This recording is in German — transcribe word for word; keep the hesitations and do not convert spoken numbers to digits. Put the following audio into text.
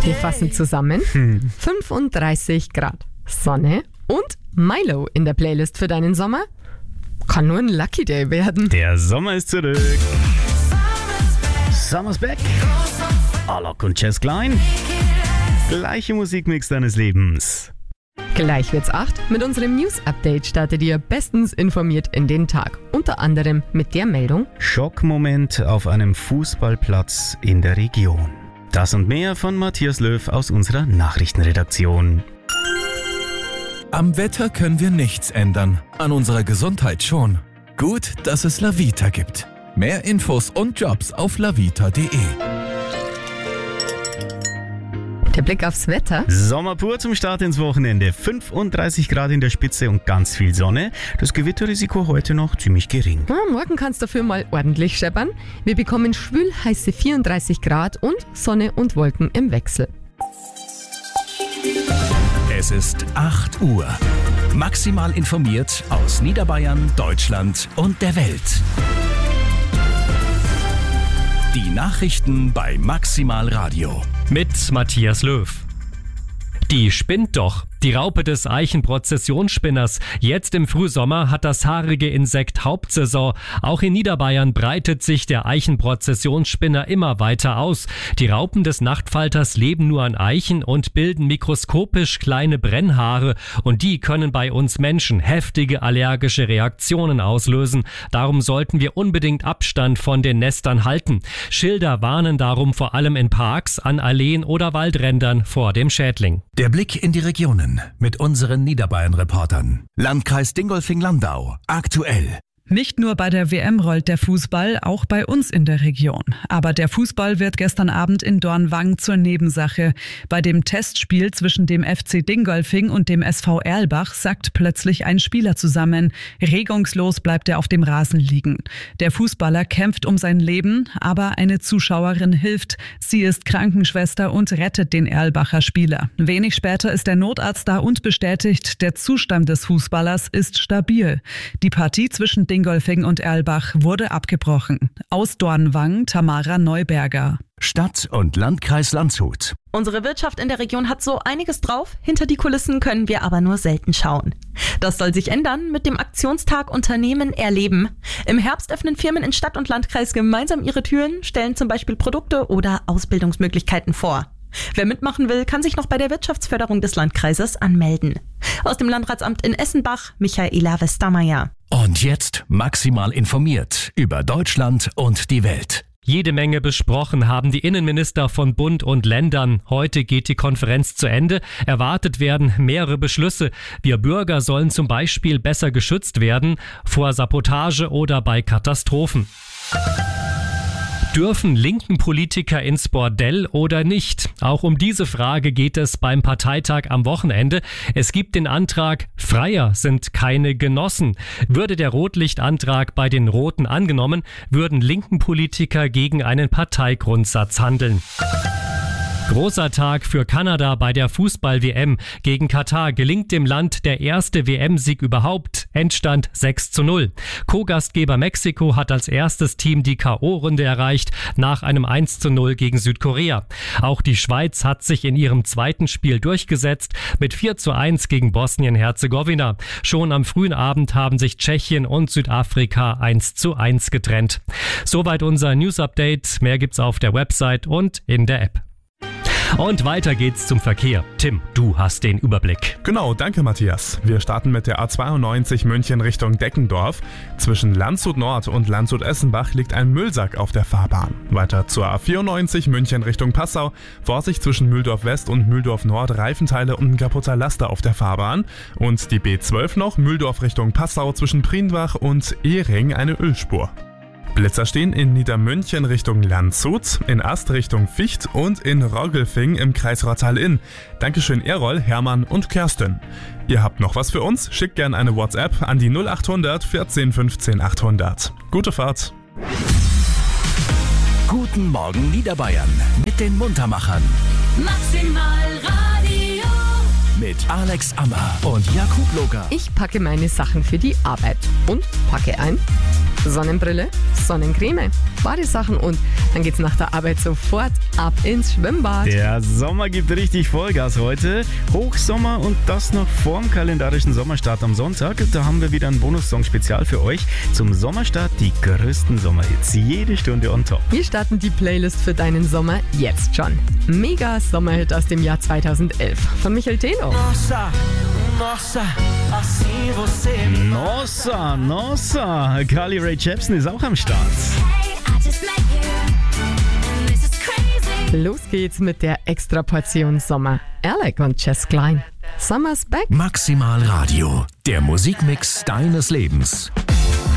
Wir fassen zusammen. Hm. fünfunddreißig Grad, Sonne und Milo in der Playlist für deinen Sommer. Kann nur ein Lucky Day werden. Der Sommer ist zurück. Summer's back. Alok und Jess Klein. Gleiche Musikmix deines Lebens. Gleich wird's acht. Mit unserem News-Update startet ihr bestens informiert in den Tag. Unter anderem mit der Meldung: Schockmoment auf einem Fußballplatz in der Region. Das und mehr von Matthias Löw aus unserer Nachrichtenredaktion. Am Wetter können wir nichts ändern, an unserer Gesundheit schon. Gut, dass es Lavita gibt. Mehr Infos und Jobs auf lavita punkt de. Der Blick aufs Wetter. Sommer pur zum Start ins Wochenende. fünfunddreißig Grad in der Spitze und ganz viel Sonne. Das Gewitterrisiko heute noch ziemlich gering. Ja, morgen kann es dafür mal ordentlich scheppern. Wir bekommen schwül heiße vierunddreißig Grad und Sonne und Wolken im Wechsel. Es ist acht Uhr. Maximal informiert aus Niederbayern, Deutschland und der Welt. Die Nachrichten bei Maximal Radio. Mit Matthias Löw. Die spinnt doch. Die Raupe des Eichenprozessionsspinners. Jetzt im Frühsommer hat das haarige Insekt Hauptsaison. Auch in Niederbayern breitet sich der Eichenprozessionsspinner immer weiter aus. Die Raupen des Nachtfalters leben nur an Eichen und bilden mikroskopisch kleine Brennhaare. Und die können bei uns Menschen heftige allergische Reaktionen auslösen. Darum sollten wir unbedingt Abstand von den Nestern halten. Schilder warnen darum vor allem in Parks, an Alleen oder Waldrändern vor dem Schädling. Der Blick in die Regionen mit unseren Niederbayern-Reportern. Landkreis Dingolfing-Landau. Aktuell. Nicht nur bei der W M rollt der Fußball, auch bei uns in der Region. Aber der Fußball wird gestern Abend in Dornwang zur Nebensache. Bei dem Testspiel zwischen dem F C Dingolfing und dem S V Erlbach sackt plötzlich ein Spieler zusammen. Regungslos bleibt er auf dem Rasen liegen. Der Fußballer kämpft um sein Leben, aber eine Zuschauerin hilft. Sie ist Krankenschwester und rettet den Erlbacher Spieler. Wenig später ist der Notarzt da und bestätigt, der Zustand des Fußballers ist stabil. Die Partie zwischen Dingolfing und Erlbach wurde abgebrochen. Aus Dornwang, Tamara Neuberger. Stadt- und Landkreis Landshut. Unsere Wirtschaft in der Region hat so einiges drauf, hinter die Kulissen können wir aber nur selten schauen. Das soll sich ändern mit dem Aktionstag Unternehmen erleben. Im Herbst öffnen Firmen in Stadt und Landkreis gemeinsam ihre Türen, stellen zum Beispiel Produkte oder Ausbildungsmöglichkeiten vor. Wer mitmachen will, kann sich noch bei der Wirtschaftsförderung des Landkreises anmelden. Aus dem Landratsamt in Essenbach, Michaela Westermeier. Und jetzt maximal informiert über Deutschland und die Welt. Jede Menge besprochen haben die Innenminister von Bund und Ländern. Heute geht die Konferenz zu Ende. Erwartet werden mehrere Beschlüsse. Wir Bürger sollen zum Beispiel besser geschützt werden vor Sabotage oder bei Katastrophen. Dürfen linken Politiker ins Bordell oder nicht? Auch um diese Frage geht es beim Parteitag am Wochenende. Es gibt den Antrag, Freier sind keine Genossen. Würde der Rotlichtantrag bei den Roten angenommen, würden linken Politiker gegen einen Parteigrundsatz handeln. Großer Tag für Kanada bei der Fußball-W M. Gegen Katar gelingt dem Land der erste W M-Sieg überhaupt. Endstand sechs zu null. Co-Gastgeber Mexiko hat als erstes Team die K O-Runde erreicht, nach einem eins zu null gegen Südkorea. Auch die Schweiz hat sich in ihrem zweiten Spiel durchgesetzt, mit vier zu eins gegen Bosnien-Herzegowina. Schon am frühen Abend haben sich Tschechien und Südafrika eins zu eins getrennt. Soweit unser News-Update. Mehr gibt's auf der Website und in der App. Und weiter geht's zum Verkehr. Tim, du hast den Überblick. Genau, danke Matthias. Wir starten mit der A zweiundneunzig München Richtung Deckendorf. Zwischen Landshut Nord und Landshut Essenbach liegt ein Müllsack auf der Fahrbahn. Weiter zur A vierundneunzig München Richtung Passau. Vorsicht zwischen Mühldorf West und Mühldorf Nord, Reifenteile und ein kaputter Laster auf der Fahrbahn. Und die B zwölf noch, Mühldorf Richtung Passau zwischen Prienbach und Ehring eine Ölspur. Blitzer stehen in Niedermünchen Richtung Landshut, in Ast Richtung Vicht und in Roggelfing im Kreis Rottal-Inn. Dankeschön Errol, Hermann und Kerstin. Ihr habt noch was für uns? Schickt gerne eine WhatsApp an die null achthundert vierzehn fünfzehn achthundert. Gute Fahrt! Guten Morgen Niederbayern mit den Muntermachern. Maximal Radio. Mit Alex Ammer und Jakub Loger. Ich packe meine Sachen für die Arbeit und packe ein Sonnenbrille, Sonnencreme, Badesachen und dann geht's nach der Arbeit sofort ab ins Schwimmbad. Der Sommer gibt richtig Vollgas heute. Hochsommer und das noch vorm kalendarischen Sommerstart am Sonntag. Da haben wir wieder einen Bonussong-Spezial für euch. Zum Sommerstart die größten Sommerhits. Jede Stunde on top. Wir starten die Playlist für deinen Sommer jetzt schon. Mega Sommerhit aus dem Jahr zweitausendelf von Michael Telo. Nossa, nossa, assim você me Nossa, nossa. Carly Rae Jepsen ist auch am Start. Los geht's mit der Extraportion Sommer. Alec und Jess Klein. Summer's Back. Maximal Radio, der Musikmix deines Lebens.